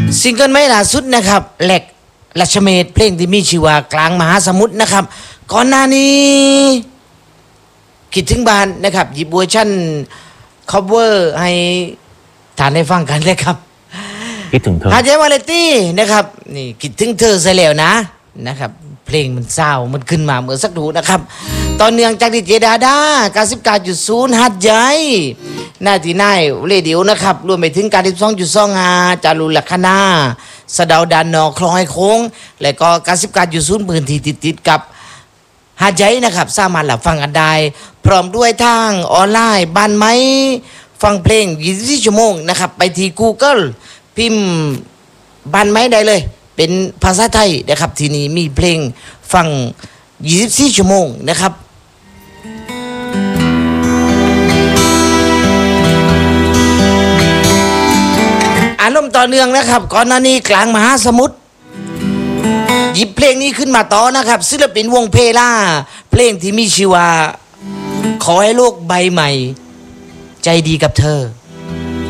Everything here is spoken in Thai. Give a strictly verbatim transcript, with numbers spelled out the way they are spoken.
ซิงเกิลไม่ล่าสุดนะครับแหลกรัชเมธเพลงที่มีชื่อว่ากลางมหาสมุทรนะครับก่อนหน้านี้คิดถึงบ้านนะครับหยิบเวอร์ชันคอฟเวอร์ให้ทานได้ฟังกันเลยครับคิดถึงเธอหาใจวาเลตี้นะครับนี่คิดถึงเธอซะแล้วนะนะครับเพลงมันเศร้ามันขึ้นมาเมื่อสักครู่นะครับตอนเนื่องจากดีเจดาดาเก้าสิบเก้าจุดศูนย์หัดใหญ่หน้าที่นายเรดิโอนะครับรวมไปถึงการที่สองจุดสองห้าจารุลัคนาสะเดาดานนอกคลองไอ้โค้งและก็เก้าสิบเก้าจุดศูนย์พื้นที่ติดๆกับหาดใหญ่นะครับสามารถรับฟังกันได้พร้อมด้วยทางออนไลน์บ้านไม้ฟังเพลงยี่สิบสี่ชั่วโมงนะครับไปที่ Google พิมพ์บ้านไม้ได้เลยเป็นภาษาไทยนะครับที่นี่มีเพลงฟังยี่สิบสี่ชั่วโมงนะครับอารมณ์ต่อเนื่องนะครับก่อนหน้านี้กลางมหาสมุทรหยิบเพลงนี้ขึ้นมาต่อนะครับศิลปินวงเพลาเพลงที่มีชื่อว่าขอให้โลกใบใหม่ใจดีกับเธอ